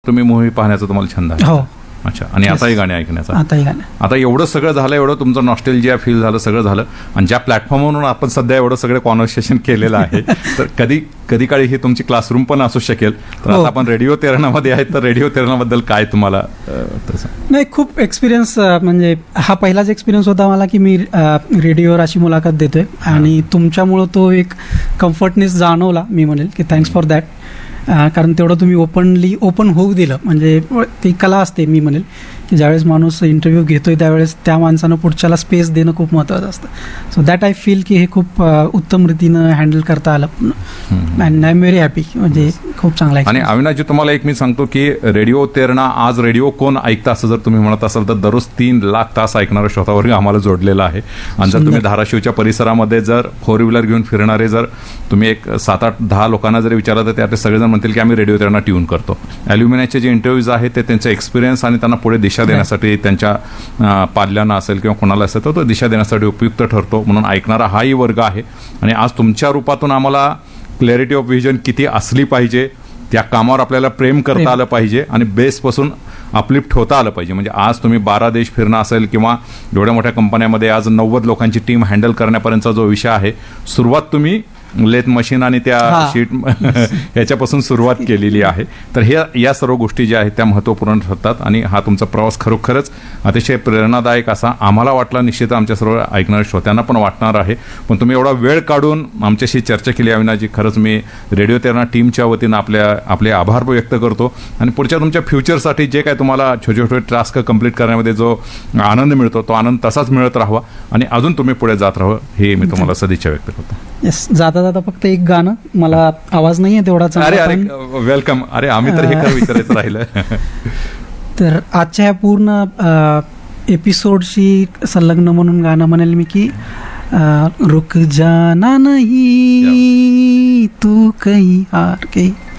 तुम्ही मूव्ही पाहण्याचा तुम्हाला छंद आहे? हो. अच्छा. आणि आताही गाणे ऐकण्याचा? आताही गाणं. आता एवढं सगळं झालं, एवढं तुमचं नॉस्टॅल्जिया फील झालं, सगळं झालं, आणि ज्या प्लॅटफॉर्मवरून आपण सध्या एवढं सगळं कॉन्व्हर्सेशन केलेलं आहे, तर कधी काळी ही तुमची क्लासरूम पण असू शकेल. तर आता आपण रेडिओ तेरणा आहेत, तर रेडिओ तेरणाबद्दल काय तुम्हाला तसं? नाही, खूप एक्सपिरियन्स, म्हणजे हा पहिलाच एक्सपिरियन्स होता मला की मी रेडिओवर अशी मुलाखत देतोय, आणि तुमच्यामुळं तो एक कम्फर्टनेस जाणवला, मी म्हणेल की थँक्स फॉर दॅट. कारण तेवढं तुम्ही ओपन होऊ दिलं. म्हणजे ती कला असते, मी म्हणेल की ज्यावेळेस माणूस इंटरव्ह्यू घेतोय त्यावेळेस त्या माणसानं पुढच्याला स्पेस देणं खूप महत्त्वाचं असतं. सो दॅट आय फील की हे खूप उत्तम रीतीनं हँडल करता आलं, and I am very happy. म्हणजे खूप चांगला आहे. आणि अविनाशजी, तुम्हाला एक मी सांगतो की रेडिओ तेरणा आज रेडिओ कोण ऐकतं असं जर तुम्ही म्हणत असाल तर दररोज 3 लाख तास ऐकणारा श्रोतावर्ग आम्हाला जोडलेला आहे. आणि जर तुम्ही धाराशिवच्या परिसरामध्ये जर 4 व्हीलर घेऊन फिरणारे जर तुम्ही एक 7-8-10 लोकांना जरी विचारलं तर त्यातले सगळेजण म्हणतील की आम्ही रेडिओ तेरणा ट्यून करतो. ॲल्युमिनियाचे जे इंटरव्ह्यूज आहेत ते त्यांचा एक्सपिरियन्स आणि त्यांना पुढे दिशा देण्यासाठी, त्यांच्या पाल्यांना असेल किंवा कोणाला असेल तर तो दिशा देण्यासाठी उपयुक्त ठरतो. म्हणून ऐकणारा हाही वर्ग आहे. आणि आज तुमच्या रूपातून आम्हाला क्लॅरिटी ऑफ व्हिजन किती असली पाहिजे, त्या कामावर आपल्याला प्रेम करता आलं पाहिजे आणि बेसपासून अपलिफ्ट होता आलं पाहिजे. म्हणजे आज तुम्ही 12 देश फिरणं असेल किंवा एवढ्या मोठ्या कंपन्यामध्ये आज 90 लोकांची टीम हँडल करण्यापर्यंतचा जो विषय आहे, सुरुवात तुम्ही लेथ मशीन आणि त्या शीट ह्याच्यापासून सुरुवात केलेली आहे. तर या सर्व गोष्टी ज्या आहेत त्या महत्त्वपूर्ण ठरतात. आणि हा तुमचा प्रवास खरोखरच अतिशय प्रेरणादायक असा आम्हाला वाटला, निश्चित आमच्या सर्व ऐकणाऱ्या श्रोत्यांना पण वाटणार आहे. पण तुम्ही एवढा वेळ काढून आमच्याशी चर्चा केली अविनाशजी, खरंच मी रेडिओ तेरणा टीमच्या वतीनं आपले आभार व्यक्त करतो. आणि पुढच्या तुमच्या फ्युचरसाठी जे काय तुम्हाला छोटे छोटे टास्क कंप्लीट करण्यामध्ये जो आनंद मिळतो तो आनंद तसाच मिळत राहावा आणि अजून तुम्ही पुढे जात राहावं, हे मी तुम्हाला सदिच्छा व्यक्त करतो. येस. जाता जाता फक्त एक गाणं, मला आवाज नाही आहे तेवढा चांगला. अरे वेलकम. अरे आम्ही तर हे खरं विचारायचं राहिलं. तर आजच्या ह्या पूर्ण एपिसोडशी संलग्न म्हणून गाणं म्हणेल मी की रुक जाना नहीं तू कहीं हार के.